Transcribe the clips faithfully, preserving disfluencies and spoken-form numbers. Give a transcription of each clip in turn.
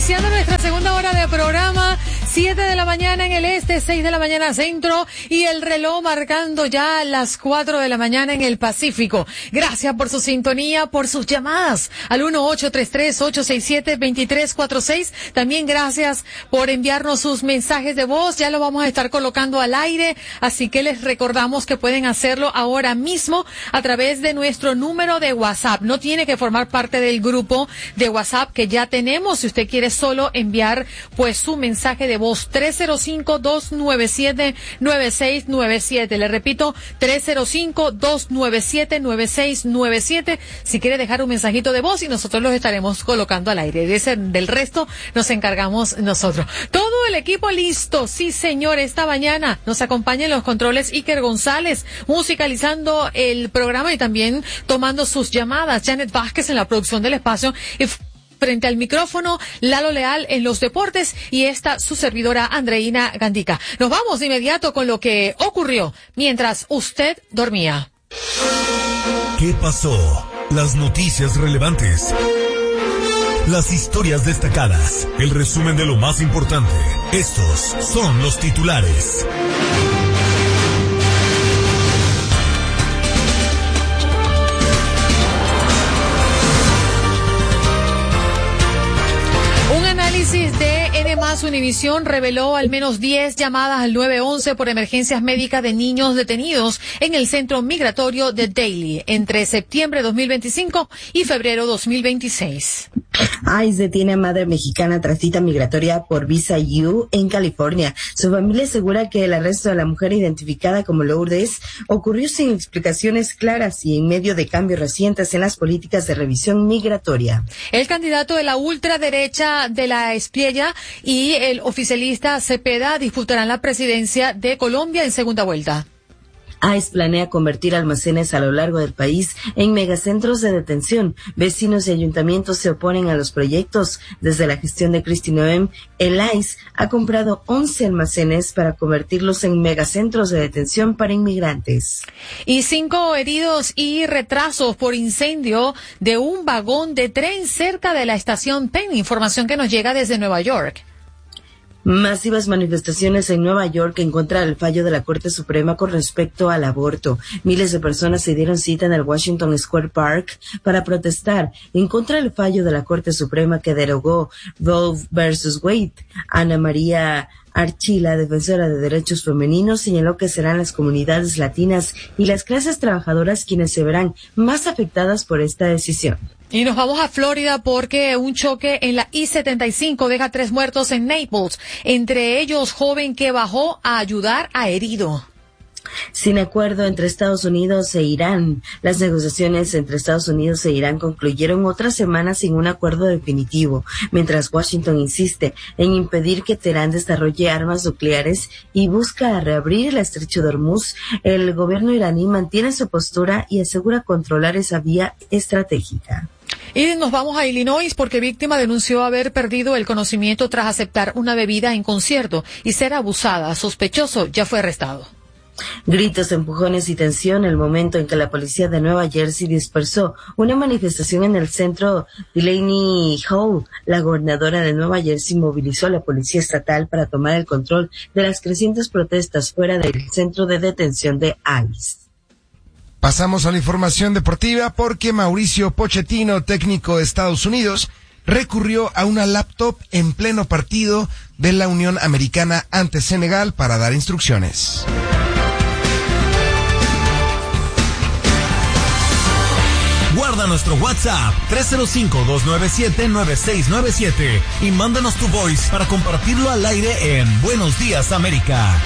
Iniciando nuestra segunda hora de programa, siete de la mañana en el este, seis de la mañana centro y el reloj marcando ya las cuatro de la mañana en el Pacífico. Gracias por su sintonía, por sus llamadas al uno ocho tres tres, ocho seis siete, dos tres cuatro seis. También gracias por enviarnos sus mensajes de voz. Ya lo vamos a estar colocando al aire, así que les recordamos que pueden hacerlo ahora mismo a través de nuestro número de WhatsApp. No tiene que formar parte del grupo de WhatsApp que ya tenemos. Si usted quiere solo enviar pues su mensaje de voz, tres cero cinco, dos nueve siete, nueve seis nueve siete. Le repito, tres cero cinco, dos nueve siete, nueve seis nueve siete. Si quiere dejar un mensajito de voz y nosotros los estaremos colocando al aire. De ese, del resto nos encargamos nosotros. Todo el equipo listo. Sí, señor, esta mañana nos acompaña en los controles Iker González, musicalizando el programa y también tomando sus llamadas. Janet Vázquez en la producción del espacio y frente al micrófono, Lalo Leal en los deportes y esta su servidora Andreina Gandica. Nos vamos de inmediato con lo que ocurrió mientras usted dormía. ¿Qué pasó? Las noticias relevantes. Las historias destacadas. El resumen de lo más importante. Estos son los titulares. De N más Univisión reveló al menos diez llamadas al nueve once por emergencias médicas de niños detenidos en el centro migratorio de Daly entre septiembre de dos mil veinticinco y febrero de dos mil veintiséis. ICE detiene a madre mexicana tras cita migratoria por Visa U en California. Su familia asegura que el arresto de la mujer identificada como Lourdes ocurrió sin explicaciones claras y en medio de cambios recientes en las políticas de revisión migratoria. El candidato de la ultraderecha de la Espriella y el oficialista Cepeda disputarán la presidencia de Colombia en segunda vuelta. ICE planea convertir almacenes a lo largo del país en megacentros de detención. Vecinos y ayuntamientos se oponen a los proyectos. Desde la gestión de Kristi Noem, el ICE ha comprado once almacenes para convertirlos en megacentros de detención para inmigrantes. Y cinco heridos y retrasos por incendio de un vagón de tren cerca de la estación Penn. Información que nos llega desde Nueva York. Masivas manifestaciones en Nueva York en contra del fallo de la Corte Suprema con respecto al aborto. Miles de personas se dieron cita en el Washington Square Park para protestar en contra del fallo de la Corte Suprema que derogó Roe versus Wade. Ana María Archila, defensora de derechos femeninos, señaló que serán las comunidades latinas y las clases trabajadoras quienes se verán más afectadas por esta decisión. Y nos vamos a Florida porque un choque en la I setenta y cinco deja tres muertos en Naples, entre ellos joven que bajó a ayudar a herido. Sin acuerdo entre Estados Unidos e Irán, las negociaciones entre Estados Unidos e Irán concluyeron otra semana sin un acuerdo definitivo, mientras Washington insiste en impedir que Teherán desarrolle armas nucleares y busca reabrir el estrecho de Hormuz. El gobierno iraní mantiene su postura y asegura controlar esa vía estratégica. Y nos vamos a Illinois porque víctima denunció haber perdido el conocimiento tras aceptar una bebida en concierto y ser abusada. Sospechoso ya fue arrestado. Gritos, empujones y tensión el momento en que la policía de Nueva Jersey dispersó una manifestación en el centro Delaney Hall. La gobernadora de Nueva Jersey movilizó a la policía estatal para tomar el control de las crecientes protestas fuera del centro de detención de ICE. Pasamos a la información deportiva porque Mauricio Pochettino, técnico de Estados Unidos, recurrió a una laptop en pleno partido de la Unión Americana ante Senegal para dar instrucciones. Guarda nuestro WhatsApp tres cero cinco, dos nueve siete, nueve seis nueve siete y mándanos tu voice para compartirlo al aire en Buenos Días América.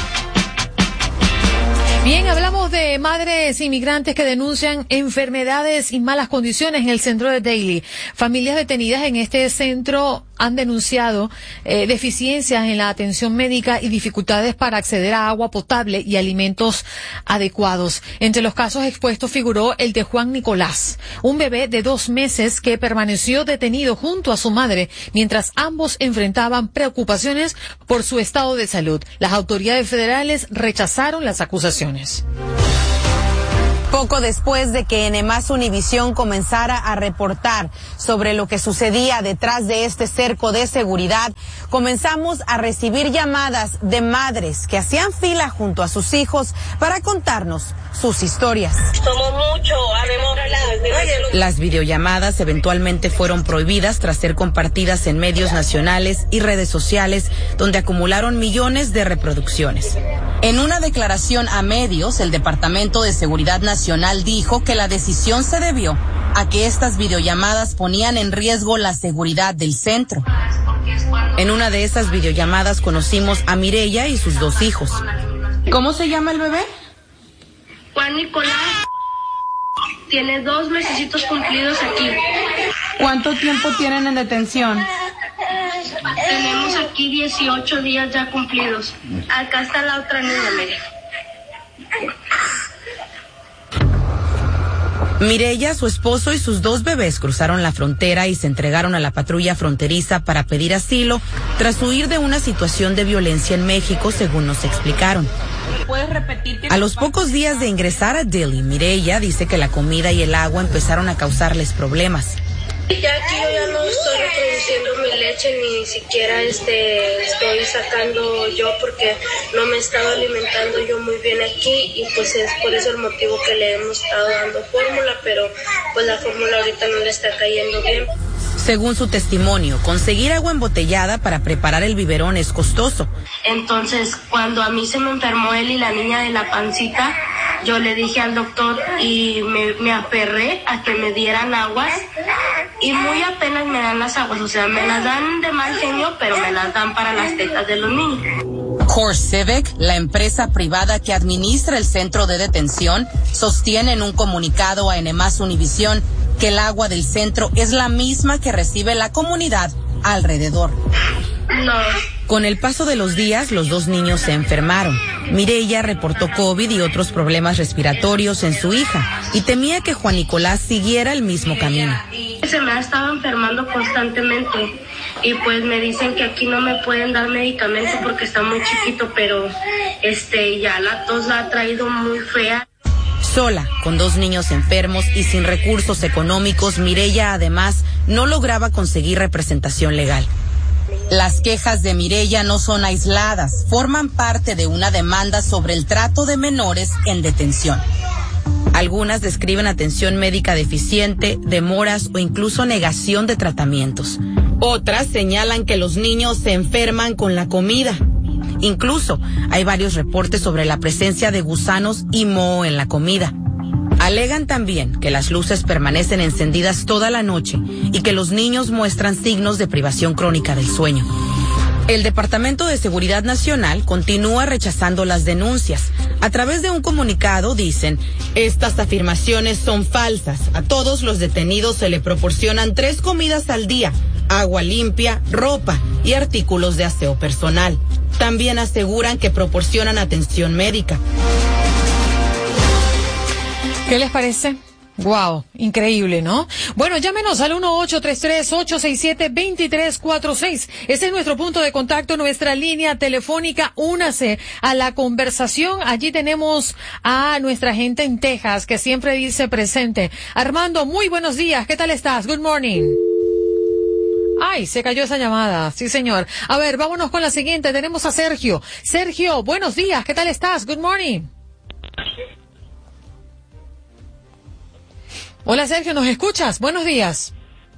Bien, hablamos de madres inmigrantes que denuncian enfermedades y malas condiciones en el centro de Daly. Familias detenidas en este centro han denunciado eh, deficiencias en la atención médica y dificultades para acceder a agua potable y alimentos adecuados. Entre los casos expuestos figuró el de Juan Nicolás, un bebé de dos meses que permaneció detenido junto a su madre mientras ambos enfrentaban preocupaciones por su estado de salud. Las autoridades federales rechazaron las acusaciones. Poco después de que N más Univisión comenzara a reportar sobre lo que sucedía detrás de este cerco de seguridad, comenzamos a recibir llamadas de madres que hacían fila junto a sus hijos para contarnos sus historias. Somos mucho, haremos Las videollamadas eventualmente fueron prohibidas tras ser compartidas en medios nacionales y redes sociales, donde acumularon millones de reproducciones. En una declaración a medios, el Departamento de Seguridad Nacional dijo que la decisión se debió a que estas videollamadas ponían en riesgo la seguridad del centro. En una de esas videollamadas conocimos a Mireya y sus dos hijos. ¿Cómo se llama el bebé? Juan Nicolás. Tiene dos mesecitos cumplidos aquí. ¿Cuánto tiempo tienen en detención? Tenemos aquí dieciocho días ya cumplidos. Acá está la otra niña, mire. Mireya, su esposo y sus dos bebés cruzaron la frontera y se entregaron a la patrulla fronteriza para pedir asilo tras huir de una situación de violencia en México, según nos explicaron. ¿Puedes repetir? A los pocos días de ingresar a Dilley, Mireya dice que la comida y el agua empezaron a causarles problemas. Ya aquí yo ya no estoy reproduciendo mi leche, ni siquiera este estoy sacando yo porque no me he estado alimentando yo muy bien aquí y pues es por eso el motivo que le hemos estado dando fórmula, pero pues la fórmula ahorita no le está cayendo bien. Según su testimonio, conseguir agua embotellada para preparar el biberón es costoso. Entonces, cuando a mí se me enfermó él y la niña de la pancita, yo le dije al doctor y me, me aferré a que me dieran aguas y muy apenas me dan las aguas, o sea, me las dan de mal genio, pero me las dan para las tetas de los niños. CoreCivic, la empresa privada que administra el centro de detención, sostiene en un comunicado a N más Univisión que el agua del centro es la misma que recibe la comunidad alrededor. No. Con el paso de los días, los dos niños se enfermaron. Mireya reportó COVID y otros problemas respiratorios en su hija y temía que Juan Nicolás siguiera el mismo camino. Se me ha estado enfermando constantemente y pues me dicen que aquí no me pueden dar medicamento porque está muy chiquito, pero este ya la tos la ha traído muy fea. Sola, con dos niños enfermos y sin recursos económicos, Mireya además no lograba conseguir representación legal. Las quejas de Mireya no son aisladas, forman parte de una demanda sobre el trato de menores en detención. Algunas describen atención médica deficiente, demoras o incluso negación de tratamientos. Otras señalan que los niños se enferman con la comida. Incluso hay varios reportes sobre la presencia de gusanos y moho en la comida. Alegan también que las luces permanecen encendidas toda la noche y que los niños muestran signos de privación crónica del sueño. El Departamento de Seguridad Nacional continúa rechazando las denuncias. A través de un comunicado dicen, estas afirmaciones son falsas. A todos los detenidos se le proporcionan tres comidas al día, agua limpia, ropa y artículos de aseo personal. También aseguran que proporcionan atención médica. ¿Qué les parece? Wow, increíble, ¿no? Bueno, llámenos al uno ocho tres tres, ocho seis siete, dos tres cuatro seis. Ese es nuestro punto de contacto, nuestra línea telefónica. Únase a la conversación. Allí tenemos a nuestra gente en Texas que siempre dice presente. Armando, muy buenos días. ¿Qué tal estás? Good morning. Ay, se cayó esa llamada. Sí, señor. A ver, vámonos con la siguiente. Tenemos a Sergio. Sergio, buenos días. ¿Qué tal estás? Good morning. Hola, Sergio, ¿nos escuchas? Buenos días.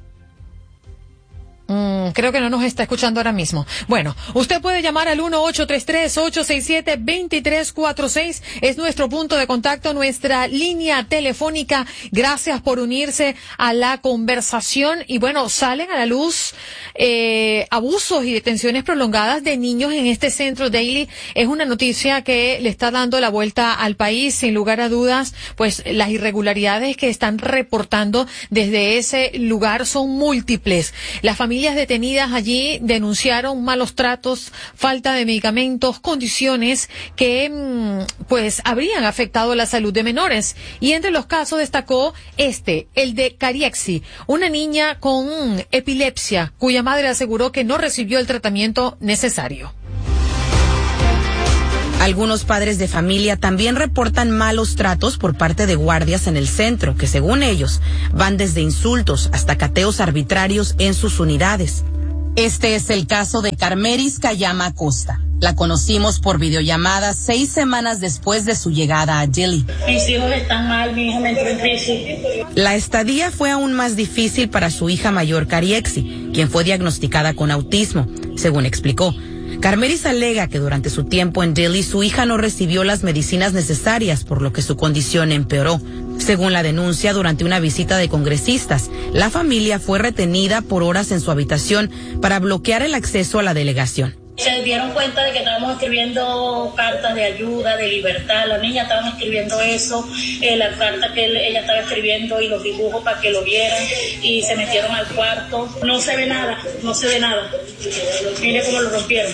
Mm, creo que no nos está escuchando ahora mismo. Bueno, usted puede llamar al uno ocho tres tres, ocho seis siete, dos tres cuatro seis. Es nuestro punto de contacto, nuestra línea telefónica. Gracias por unirse a la conversación. Y bueno, salen a la luz eh, abusos y detenciones prolongadas de niños en este centro Dilley. Es una noticia que le está dando la vuelta al país, sin lugar a dudas. Pues las irregularidades que están reportando desde ese lugar son múltiples. Las familias Familias detenidas allí denunciaron malos tratos, falta de medicamentos, condiciones que pues habrían afectado la salud de menores. Y entre los casos destacó este, el de Cariexi, una niña con epilepsia cuya madre aseguró que no recibió el tratamiento necesario. Algunos padres de familia también reportan malos tratos por parte de guardias en el centro, que según ellos van desde insultos hasta cateos arbitrarios en sus unidades. Este es el caso de Carmeris Cayama Acosta. La conocimos por videollamada seis semanas después de su llegada a Dilley. Mis hijos están mal, mi hija me entró en crisis. La estadía fue aún más difícil para su hija mayor, Cariexi, quien fue diagnosticada con autismo, según explicó. Carmeris alega que durante su tiempo en Dilley su hija no recibió las medicinas necesarias, por lo que su condición empeoró. Según la denuncia, durante una visita de congresistas, la familia fue retenida por horas en su habitación para bloquear el acceso a la delegación. Se dieron cuenta de que estábamos escribiendo cartas de ayuda, de libertad. Las niñas estaban escribiendo eso, eh, la carta que él, ella estaba escribiendo y los dibujos para que lo vieran, y se metieron al cuarto. No se ve nada, no se ve nada. Mire cómo lo rompieron.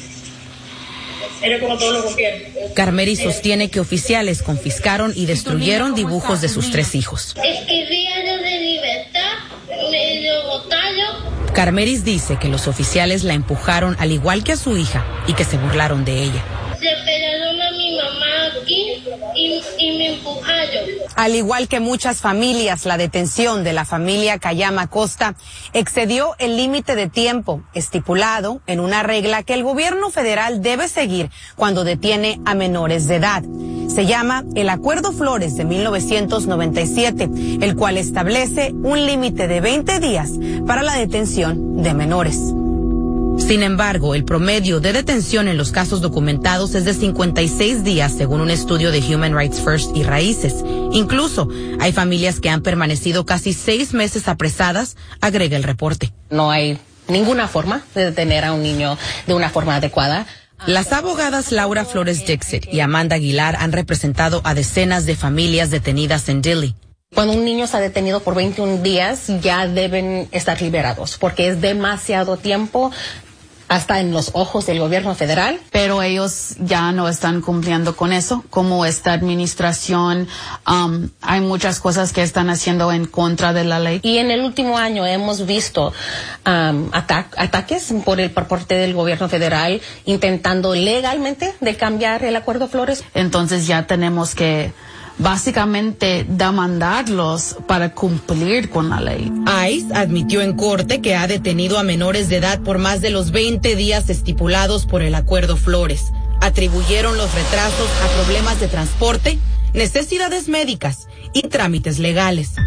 Mire cómo todo lo rompieron. Carmeris sostiene que oficiales confiscaron y destruyeron dibujos de sus tres hijos. Escribí algo de libertad, medio botallo. Carmeris dice que los oficiales la empujaron al igual que a su hija y que se burlaron de ella. Se pegaron a mi mamá aquí y, y me empujaron. Al igual que muchas familias, la detención de la familia Cayama Acosta excedió el límite de tiempo estipulado en una regla que el gobierno federal debe seguir cuando detiene a menores de edad. Se llama el Acuerdo Flores de mil novecientos noventa y siete, el cual establece un límite de veinte días para la detención de menores. Sin embargo, el promedio de detención en los casos documentados es de cincuenta y seis días, según un estudio de Human Rights First y Raíces. Incluso hay familias que han permanecido casi seis meses apresadas, agrega el reporte. No hay ninguna forma de detener a un niño de una forma adecuada. Las abogadas Laura Flores Dixit y Amanda Aguilar han representado a decenas de familias detenidas en Dilley. Cuando un niño está detenido por veintiún días, ya deben estar liberados, porque es demasiado tiempo, hasta en los ojos del gobierno federal. Pero ellos ya no están cumpliendo con eso. Como esta administración, um, hay muchas cosas que están haciendo en contra de la ley. Y en el último año hemos visto um, ata- ataques por el por parte del gobierno federal intentando legalmente de cambiar el Acuerdo Flores. Entonces ya tenemos que básicamente demandarlos para cumplir con la ley. ICE admitió en corte que ha detenido a menores de edad por más de los veinte días estipulados por el Acuerdo Flores. Atribuyeron los retrasos a problemas de transporte, necesidades médicas y trámites legales.